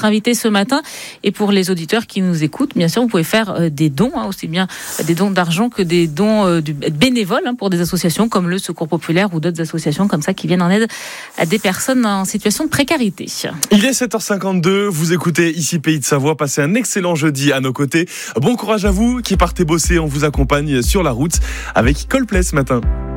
notre invité ce matin. Et pour les auditeurs qui nous écoutent, bien sûr, vous pouvez faire des dons, aussi bien des dons d'argent que des dons bénévoles pour des associations comme le Secours Populaire ou d'autres associations comme ça qui viennent en aide à des personnes en situation de précarité. Il est 7h52, vous écoutez ici Pays de Savoie, passez un excellent jeudi à nos côtés. Bon courage à vous qui partez bosser, on vous accompagne sur la route avec Coldplay ce matin.